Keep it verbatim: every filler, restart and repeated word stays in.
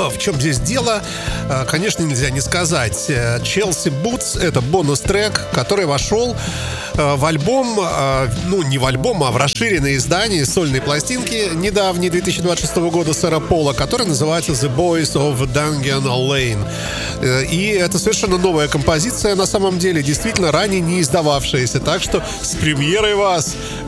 в чем здесь дело, конечно, нельзя не сказать. Chelsea Boots — это бонус-трек, который вошел в альбом, ну, не в альбом, а в расширенное издание сольной пластинки недавней две тысячи двадцать шестого года сэра Пола, который называется The Boys of Dungan Lane. И это совершенно новая композиция, на самом деле, действительно ранее не издававшаяся. Так что с премьерой вас,